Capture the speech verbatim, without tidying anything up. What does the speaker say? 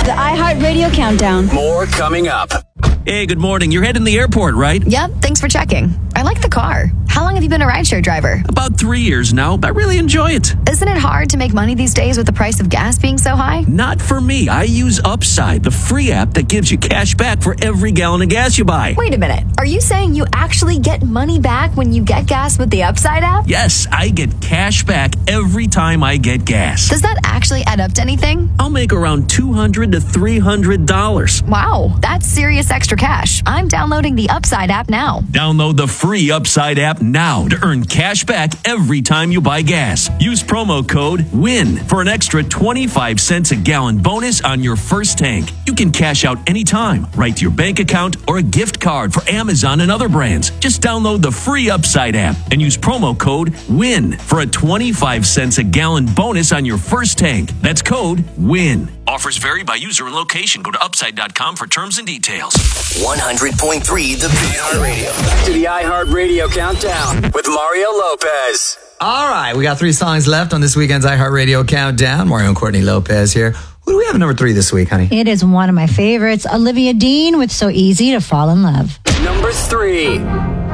The iHeartRadio Countdown. More coming up. Hey, good morning. You're heading to the airport, right? Yep, thanks for checking. I like the car. How long have you been a rideshare driver? About three years now. I really enjoy it. Isn't it hard to make money these days with the price of gas being so high? Not for me. I use Upside, the free app that gives you cash back for every gallon of gas you buy. Wait a minute. Are you saying you actually get money back when you get gas with the Upside app? Yes, I get cash back every time I get gas. Does that actually add up to anything? I'll make around two hundred to three hundred dollars. Wow, that's serious extra cash. I'm downloading the Upside app now. Download the free Upside app now to earn cash back every time you buy gas. Use promo code WIN for an extra twenty-five cents a gallon bonus on your first tank. You can cash out anytime, right to your bank account or a gift card for Amazon and other brands. Just download the free Upside app and use promo code WIN for a twenty-five cents a gallon bonus on your first tank. That's code WIN. Offers vary by user and location. Go to upside dot com for terms and details. one hundred point three The iHeartRadio. Back to the iHeartRadio Countdown with Mario Lopez. All right, we got three songs left on this weekend's iHeartRadio Countdown. Mario and Courtney Lopez here. Who do we have at number three this week, honey? It is one of my favorites, Olivia Dean with So Easy to Fall in Love. Number three.